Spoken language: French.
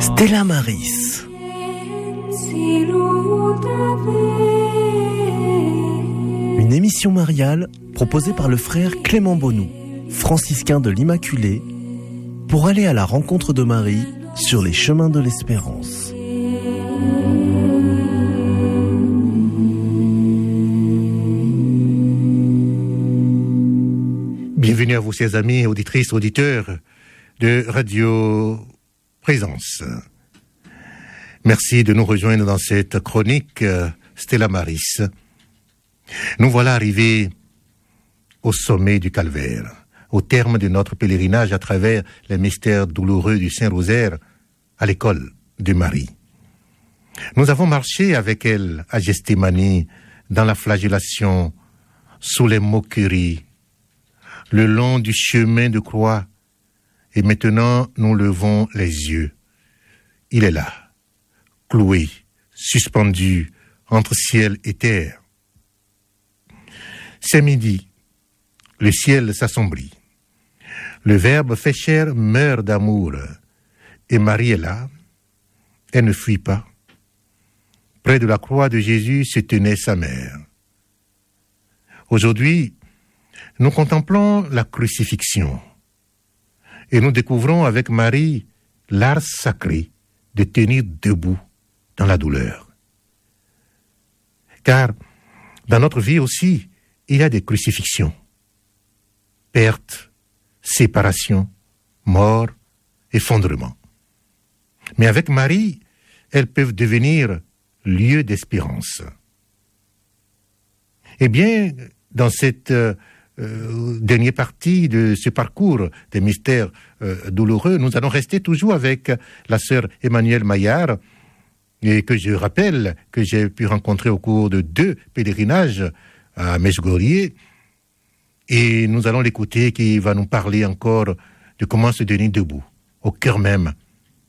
Stella Maris. Une émission mariale proposée par le frère Clément Bonou, franciscain de l'Immaculée, pour aller à la rencontre de Marie sur les chemins de l'espérance. Bienvenue à vous, chers amis, auditrices, auditeurs de Radio Présence. Merci de nous rejoindre dans cette chronique Stella Maris. Nous voilà arrivés au sommet du Calvaire, au terme de notre pèlerinage à travers les mystères douloureux du Saint-Rosaire à l'école de Marie. Nous avons marché avec elle à Gethsémani, dans la flagellation, sous les moqueries, le long du chemin de croix, et maintenant nous levons les yeux. Il est là, cloué, suspendu entre ciel et terre. C'est midi, le ciel s'assombrit. Le Verbe fait chair meurt d'amour, et Marie est là, elle ne fuit pas. Près de la croix de Jésus se tenait sa mère. Aujourd'hui, nous contemplons la crucifixion et nous découvrons avec Marie l'art sacré de tenir debout dans la douleur. Car dans notre vie aussi, il y a des crucifixions. Perte, séparation, mort, effondrement. Mais avec Marie, elles peuvent devenir lieu d'espérance. Eh bien, dans cette dernière partie de ce parcours des mystères douloureux, nous allons rester toujours avec la sœur Emmanuelle Maillard, et que je rappelle que j'ai pu rencontrer au cours de 2 pèlerinages à Medjugorje, et nous allons l'écouter qui va nous parler encore de comment se tenir debout, au cœur même